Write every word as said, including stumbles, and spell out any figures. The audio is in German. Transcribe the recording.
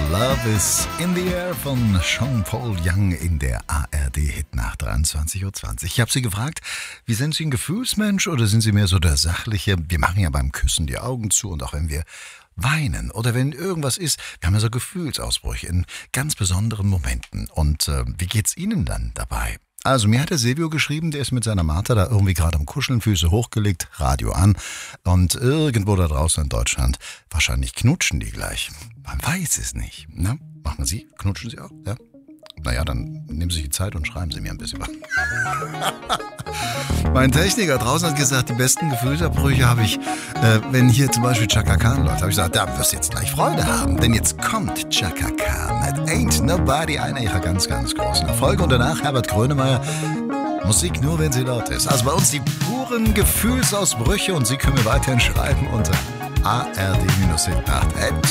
Love is in the Air von Jean-Paul Young in der A R D-Hitnacht dreiundzwanzig Uhr zwanzig. Ich habe Sie gefragt, wie sind Sie ein Gefühlsmensch oder sind Sie mehr so der Sachliche? Wir machen ja beim Küssen die Augen zu und auch wenn wir weinen oder wenn irgendwas ist, wir haben ja so Gefühlsausbrüche in ganz besonderen Momenten. Und äh, wie geht's Ihnen dann dabei? Also mir hat der Silvio geschrieben, der ist mit seiner Martha da irgendwie gerade am Kuscheln, Füße hochgelegt, Radio an und irgendwo da draußen in Deutschland, wahrscheinlich knutschen die gleich. Man weiß es nicht. Ne? Machen Sie? Knutschen Sie auch? Ja? Naja, dann nehmen Sie sich die Zeit und schreiben Sie mir ein bisschen was. Mein Techniker draußen hat gesagt, die besten Gefühlsabbrüche habe ich, äh, wenn hier zum Beispiel Chaka Khan läuft. Habe ich gesagt, da wirst du jetzt gleich Freude haben, denn jetzt kommt Chaka Khan mit Ain't Nobody, einer ihrer ganz, ganz großen Erfolge. Und danach Herbert Grönemeyer, Musik nur, wenn sie laut ist. Also bei uns die puren Gefühlsausbrüche und Sie können mir weiterhin schreiben unter A R D Hitnacht.